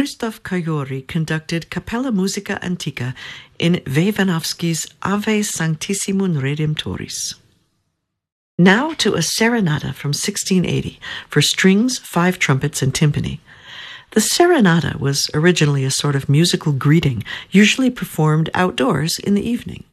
Krzysztof Kajori conducted Capella Musica Antica in Wewanowski's Ave Sanctissimum Redemptoris. Now to a serenata from 1680 for strings, 5 trumpets, and timpani. The serenata was originally a sort of musical greeting, usually performed outdoors in the evening.